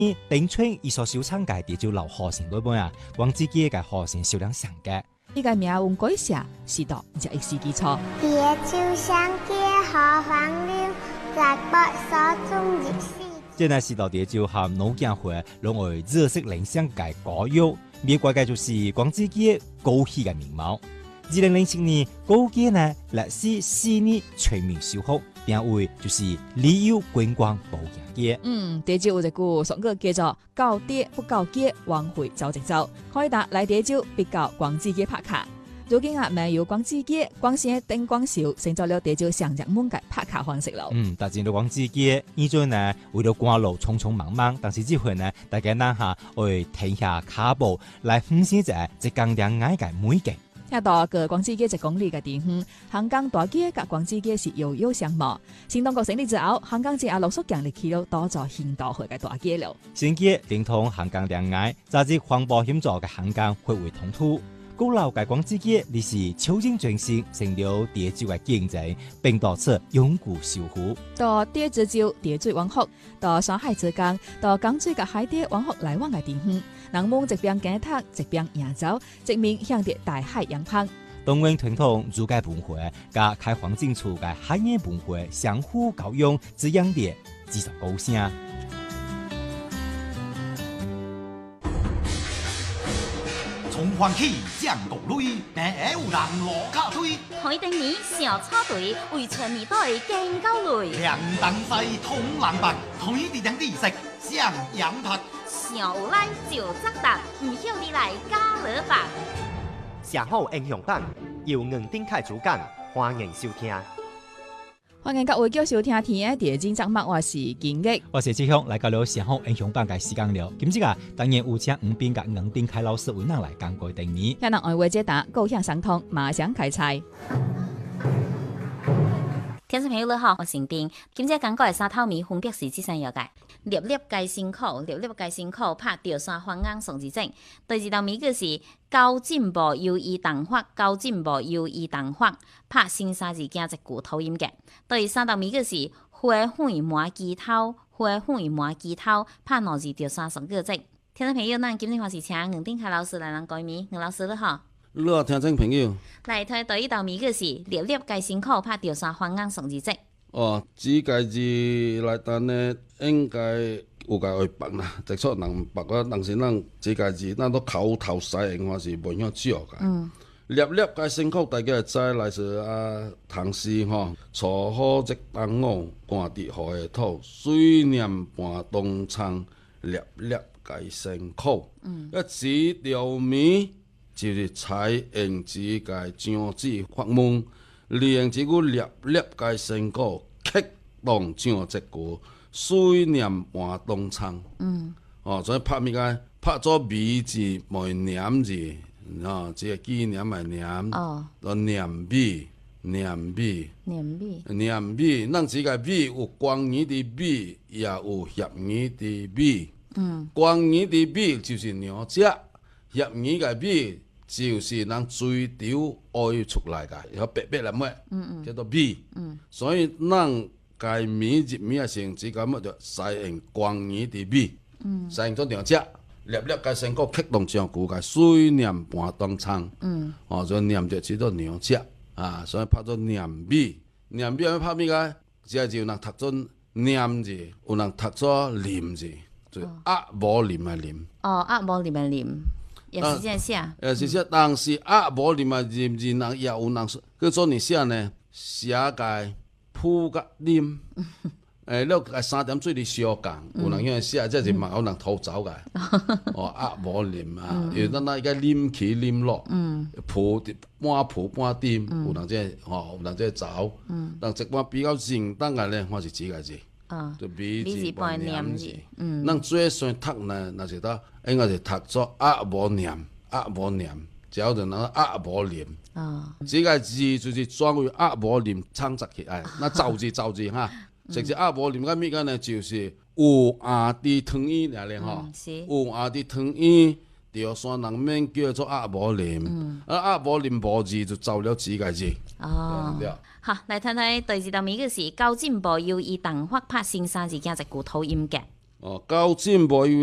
丁春一所小仓嘅地就留學生嗰本啊，光自己嘅學生數量上嘅。 呢個命運改寫是度就一時基礎。 蝶朝相見何妨了，摘卜所中熱詩。 即係是到地就含腦鏡會讓我熱色領相嘅歌謠，美國嘅就是光自己高起嘅面貌。2007年高階呢，歷史4年全面修復，定位就是旅遊觀光保養嘅。 地州有一句俗語叫做“告爹不告街，往回走直走”，可以答來地州必告光自己拍卡。如今啊，沒有光自己，光線燈光秀成咗了地州上熱門嘅拍卡方式咯。 但係到光自己，呢種呢為咗趕路匆匆忙忙，但是之後呢，大家諗下會停下腳步來分析者，即更加愛嘅美景。 一到個光自己1公里嘅地方，香港大街甲光自己是遙遙相望。新當局成立之後，香港只陸續建立起了多座現代化嘅大街了。 新街連同香港兩岸，早至環保協助嘅香港匯為通途。古老嘅光自己，你是超前轉型，成了地州嘅經濟，並導致永固守護。 到地之州地水往復，到山海之間，到江水甲海底往復來往嘅地方，人們一邊耕讀，一邊行走，一面向着大海仰望。 動員傳統儒家文化加開荒進處嘅海洋文化相互交融，滋養地繼續高聲。 從歡喜降國旅，平下有人落卡堆。 海頂年小草隊為全面隊競高雷。 涼東西通南北，同一地點地食上羊拍。 上有來就責答，唔曉你來加勒白。 社好英雄榜由吳丁凱主講，歡迎收聽。 歡迎各位繼續聽天嘅地精節目，我是金玉， 我是志雄，來到了社好英雄榜嘅時間了。今次啊，當然有請吳邊甲吳丁凱老師為咱來講過定義。 向人愛話解答，高向相通，馬上開菜。 聽眾朋友你好，我是丁。今次講過嘅沙頭米分別是這三樣嘅：粒粒皆辛苦，粒粒皆辛苦，拍掉山番硬送之證。第二道米嘅是高進步優異動法，高進步優異動法，拍新沙字加一句頭音嘅。第三道米嘅是花粉滿枝頭，花粉滿枝頭，拍兩字掉山送個證。聽眾朋友，咱今日話是請吳丁凱老師來咱改米，吳老師你好。 你好，聽眾朋友。 來睇第一道米嘅是粒粒皆辛苦，拍掉山番硬送之證。 指介字來單呢，應該有個會白啦，直出人白啦，但是咱指介字，咱都口頭使用話是袂曉少嘅。粒粒皆辛苦，大家會知來是唐詩吼，鋤好即當午，寒滴雨的土，水念半冬蒼，粒粒皆辛苦。指條米。就是採用指介將字發問，利用這句粒粒皆辛苦，激動將一句，水念半冬蒼。所以拍咩個？拍咗米字，冇念字，這個紀念係念，念米，念米，念米。咱這個米有光語的米，也有協語的米。光語的米就是娘隻。協語嘅米就是咱水稻愛出來嘅，有白白嚟咩？叫做米。所以咱該米入米嘅時候，只咁就使用光語的米，使用咗兩隻，粒粒嘅辛苦激動上句嘅水念半冬蒼。所以念着只到兩隻所以拍咗念米。念米要拍咩嘅？只係有人讀咗念字，有人讀咗念字，就無念嘅念。 無念嘅念。也是這樣寫， 是寫，但是無念啊，念字人也有人叫做你寫呢，寫個鋪個念，你個三點水你小講，有人樣寫，即係嘛有人偷走嘅，無念啊，因為咱而家念起念落，鋪半鋪半點，有人即係有人即係走，但一般比較簡單嘅咧，我是指個字。就米字半念字，咱最先讀呢，那是得應該是讀作無念，無念，只要就能無念。這個字就是專為無念창작起來。那造字哈，直接無念個咩個呢？就是有啲湯圓嚟咧吼，有啲湯圓，條山人免叫做無念，無念無字就造了這個字。 好，來睇睇第二道米嘅是高進步優異動法，拍新沙字加一句頭音嘅。 哦，高进步